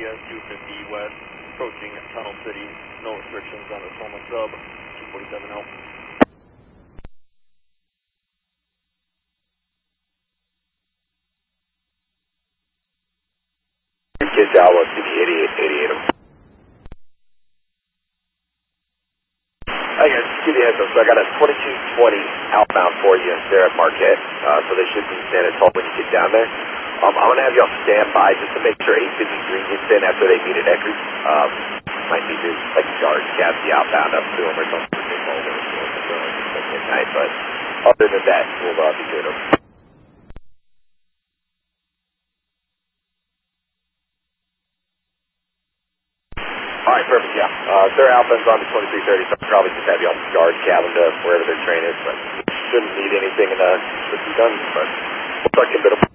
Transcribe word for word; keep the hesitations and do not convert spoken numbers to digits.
S two fifty west, approaching Tunnel City, no restrictions on the Tacoma sub, two forty-seven L. Kids Outlook, C D eighty-eight eighty-eight. Hi guys, give you a heads up. So I got a twenty-two twenty outbound for you there at Marquette, uh, so they should be standing tall when you get down there. Um, I'm going to have you on standby just to make sure eight fifty-three gets in after they meet at Eckerd. Um, might need to like guard cab the outbound up to them or something for big over at midnight, but other than that, we'll uh, be good. Alright, perfect, yeah. Uh, their outbound's on the twenty-three thirty, so I'll probably just have you on guard cabin to wherever their train is, but shouldn't need anything in uh, should be done, but we'll talk to you a bit.